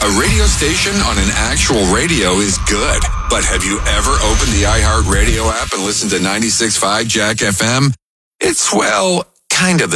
A radio station on an actual radio is good. But have you ever opened the iHeartRadio app and listened to 96.5 Jack FM? It's, well, kind of the